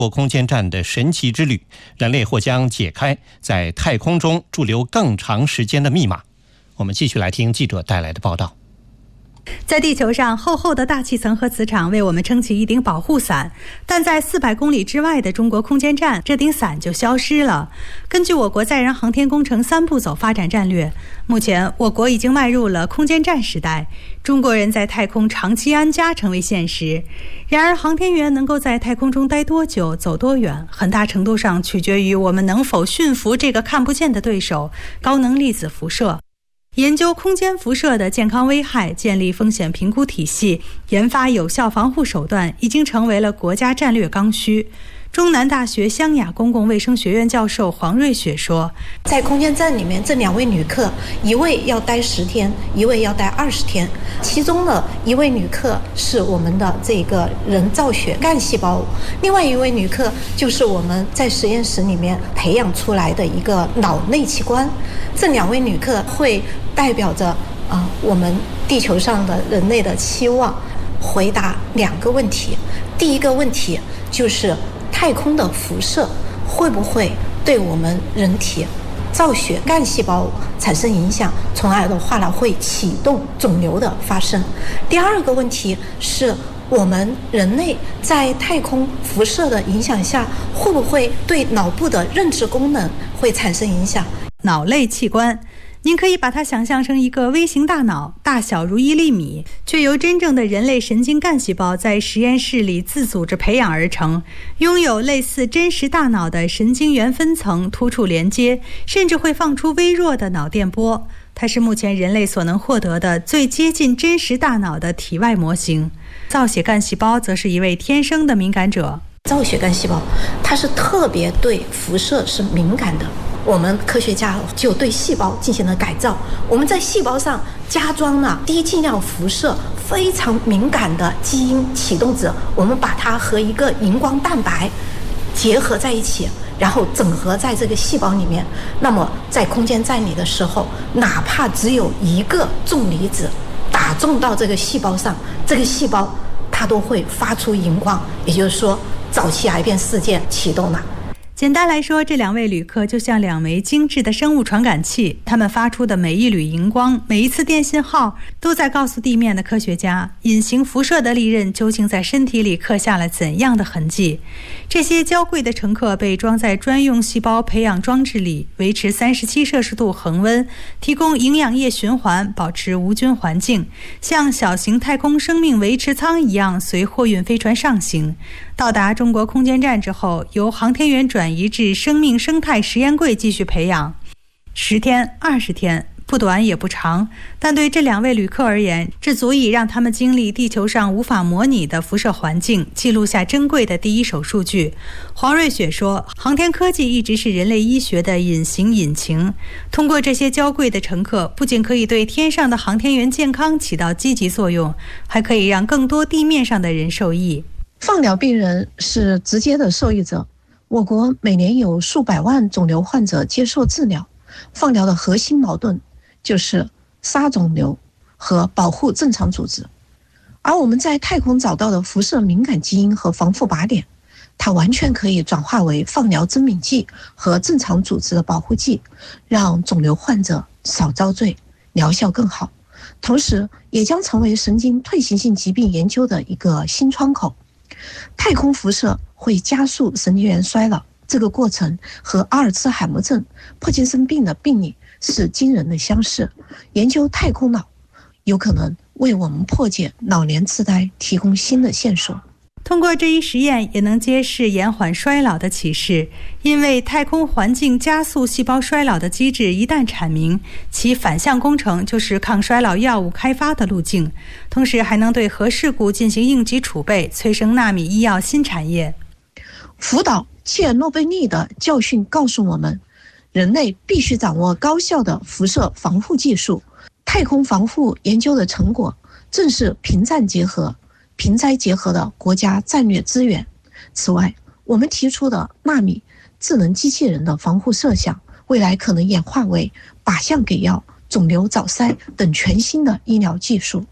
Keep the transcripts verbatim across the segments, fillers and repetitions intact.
国空间站的神奇之旅，人类或将解开在太空中驻留更长时间的密码。我们继续来听记者带来的报道。 在地球上，厚厚的大气层和磁场为我们撑起一顶保护伞，但在四百公里之外的中国空间站，这顶伞就消失了。根据我国载人航天工程三步走发展战略，目前我国已经迈入了空间站时代，中国人在太空长期安家成为现实。然而，航天员能够在太空中待多久、走多远，很大程度上取决于我们能否驯服这个看不见的对手——高能粒子辐射。研究空间辐射的健康危害，建立风险评估体系，研发有效防护手段，已经成为了国家战略刚需。中南大学湘雅公共卫生学院教授黄瑞雪说， 在空间站里面，这两位旅客，一位要待十天，一位要待二十天。其中呢，一位旅客是我们的这个人造血干细胞，另外一位旅客就是我们在实验室里面培养出来的一个脑内器官。这两位旅客会代表着啊、呃，我们地球上的人类的期望，回答两个问题。第一个问题就是太空的辐射会不会对我们人体造血干细胞产生影响，从而的话呢会启动肿瘤的发生。第二个问题是我们人类在太空辐射的影响下，会不会对脑部的认知功能会产生影响。 脑类器官，您可以把它想象成一个微型大脑，大小如一粒米，却由真正的人类神经干细胞在实验室里自组织培养而成，拥有类似真实大脑的神经元分层、突触连接，甚至会放出微弱的脑电波。它是目前人类所能获得的最接近真实大脑的体外模型。造血干细胞则是一位天生的敏感者。 造血干细胞它是特别对辐射是敏感的，我们科学家就对细胞进行了改造，我们在细胞上加装了低剂量辐射非常敏感的基因启动子，我们把它和一个荧光蛋白结合在一起，然后整合在这个细胞里面。那么在空间站里的时候，哪怕只有一个重离子打中到这个细胞上，这个细胞它都会发出荧光，也就是说早期癌变事件启动了。 简单来说，这两位旅客就像两枚精致的生物传感器，他们发出的每一缕荧光，每一次电信号，都在告诉地面的科学家，隐形辐射的利刃究竟在身体里刻下了怎样的痕迹。这些娇贵的乘客被装在专用细胞培养装置里，维持三十七摄氏度恒温，提供营养液循环，保持无菌环境，像小型太空生命维持舱一样随货运飞船上行。到达中国空间站之后，由航天员转移至生命生态实验柜继续培养。十天、二十天，不短也不长，但对这两位旅客而言，这足以让他们经历地球上无法模拟的辐射环境，记录下珍贵的第一手数据。黄瑞雪说，航天科技一直是人类医学的隐形引擎，通过这些娇贵的乘客，不仅可以对天上的航天员健康起到积极作用，还可以让更多地面上的人受益。 放疗病人是直接的受益者，我国每年有数百万肿瘤患者接受治疗。放疗的核心矛盾就是杀肿瘤和保护正常组织，而我们在太空找到的辐射敏感基因和防护靶点，它完全可以转化为放疗增敏剂和正常组织的保护剂，让肿瘤患者少遭罪，疗效更好，同时也将成为神经退行性疾病研究的一个新窗口。太空辐射会加速神经元衰老，这个过程和阿尔茨海默症、帕金森病的病理是惊人的相似。研究太空脑有可能为我们破解老年痴呆提供新的线索。 通过这一实验，也能揭示延缓衰老的启示。因为太空环境加速细胞衰老的机制一旦阐明，其反向工程就是抗衰老药物开发的路径，同时还能对核事故进行应急储备，催生纳米医药新产业。 福岛切诺贝利的教训告诉我们，人类必须掌握高效的辐射防护技术。太空防护研究的成果正是平战结合、平灾结合的国家战略资源。此外，我们提出的纳米智能机器人的防护设想，未来可能演化为靶向给药、肿瘤早筛等全新的医疗技术。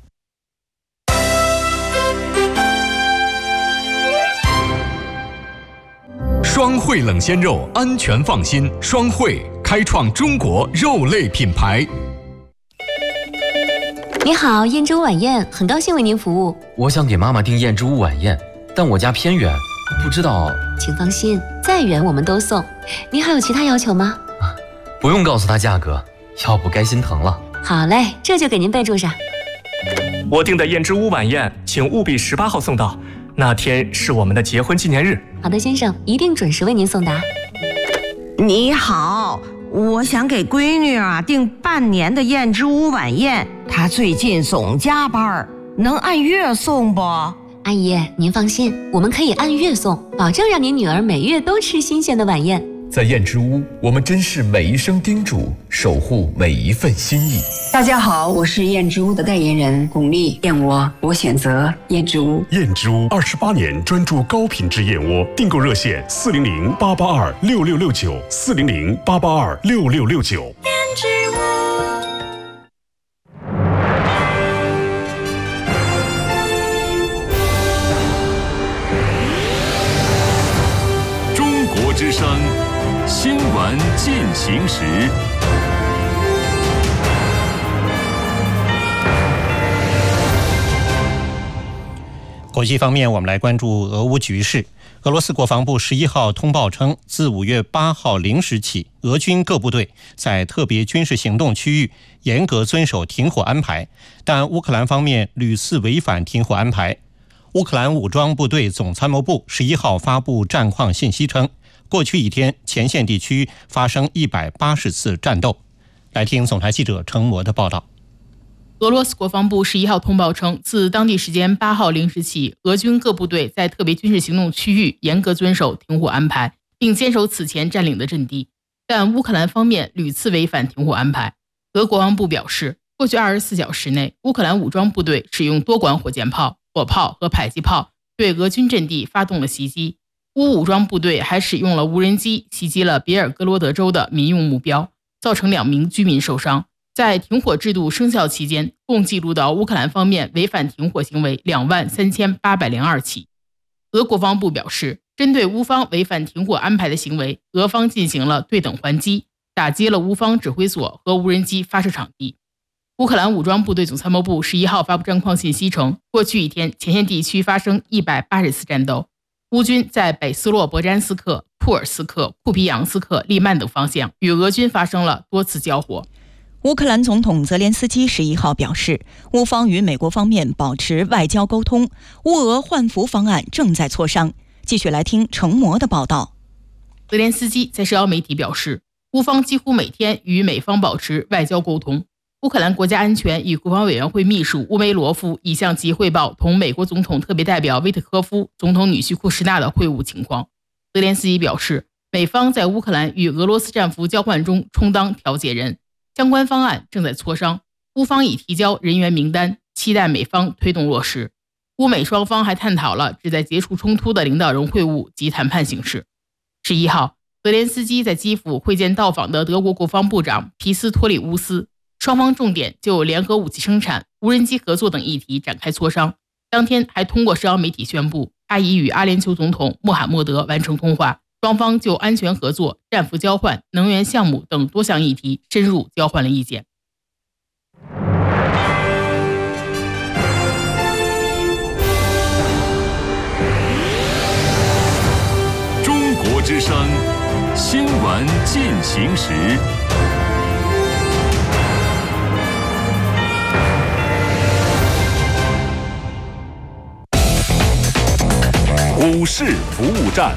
双汇冷鲜肉，安全放心。双汇开创中国肉类品牌。 你好，燕之屋晚宴，很高兴为您服务。 我想给妈妈订燕之屋晚宴，但我家偏远，不知道。 请放心，再远我们都送。您还有其他要求吗？ 啊，不用告诉他价格，要不该心疼了。 好嘞，这就给您备注上。 我订的燕之屋晚宴，请务必十八号送到，那天是我们的结婚纪念日。 好的，先生，一定准时为您送达。 你好，我想给闺女啊订半年的燕之屋晚宴，她最近总加班，能按月送不？ 阿姨，您放心，我们可以按月送，保证让您女儿每月都吃新鲜的晚宴。 在燕之屋，我们珍视每一声叮嘱，守护每一份心意。 大家好，我是燕之屋的代言人巩俐，燕窝我选择燕之屋。 燕之屋二十八年专注高品质燕窝，订购热线四零零八八二六六六九四零零八八二六六六九。 燕之屋。 中国之声。新闻进行时， 国际方面，我们来关注俄乌局势。俄罗斯国防部十一号通报称，自五月八号零时起，俄军各部队在特别军事行动区域严格遵守停火安排，但乌克兰方面屡次违反停火安排。乌克兰武装部队总参谋部十一号发布战况信息称，过去一天，前线地区发生一百八十次战斗。来听总台记者程模的报道。 俄罗斯国防部十一号通报称，自当地时间八号零时起，俄军各部队在特别军事行动区域严格遵守停火安排，并坚守此前占领的阵地。但乌克兰方面屡次违反停火安排。俄国防部表示，过去二十四小时内，乌克兰武装部队使用多管火箭炮、火炮和迫击炮对俄军阵地发动了袭击。乌武装部队还使用了无人机袭击了别尔哥罗德州的民用目标，造成两名居民受伤。在停火制度生效期间，共记录到乌克兰方面违反停火行为两万三千八百零二起。俄国防部表示，针对乌方违反停火安排的行为，俄方进行了对等还击，打击了乌方指挥所和无人机发射场地。乌克兰武装部队总参谋部十一号发布战况信息称，过去一天，前线地区发生一百八十次战斗。乌军在北斯洛伯詹斯克、库尔斯克、库皮扬斯克、利曼等方向与俄军发生了多次交火。 乌克兰总统泽连斯基十一号表示，乌方与美国方面保持外交沟通，乌俄换俘方案正在磋商。继续来听程模的报道。 泽连斯基在社交媒体表示，乌方几乎每天与美方保持外交沟通。乌克兰国家安全与国防委员会秘书乌梅罗夫已向其汇报同美国总统特别代表威特科夫、总统女婿库什纳的会晤情况。泽连斯基表示，美方在乌克兰与俄罗斯战俘交换中充当调解人，相关方案正在磋商，乌方已提交人员名单，期待美方推动落实。乌美双方还探讨了旨在结束冲突的领导人会晤及谈判形势。十一号，泽连斯基在基辅会见到访的德国国防部长皮斯托里乌斯，双方重点就联合武器生产、无人机合作等议题展开磋商。当天还通过社交媒体宣布，他已与阿联酋总统穆罕默德完成通话，双方就安全合作、战俘交换、能源项目等多项议题深入交换了意见。 中国之声新闻进行时。股市服务站，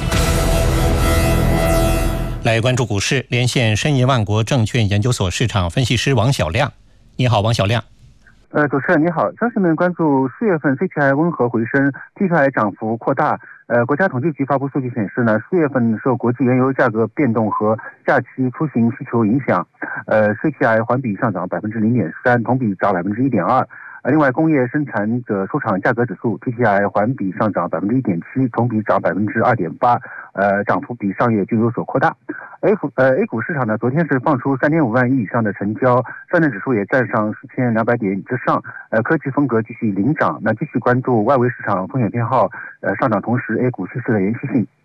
来关注股市，连线申银万国证券研究所市场分析师王小亮。你好，王小亮。 呃，主持人你好，消息们关注四月份 C P I 温和回升 ，P P I 涨幅扩大。呃，国家统计局发布数据显示呢，四月份受国际原油价格变动和假期出行需求影响，呃 ，C P I 环比上涨百分之零点三，同比涨百分之一点二。呃，另外，工业生产者收场价格指数 P P I 环比上涨百分之一点七，同比涨百分之二点八，呃，涨幅比上月均有所扩大。A 股呃 A 股市场呢，昨天是放出三点五万亿以上的成交，上证指数也站上四千两百点之上。呃，科技风格继续领涨，那继续关注外围市场风险偏好呃上涨，同时 A 股趋势的延续性。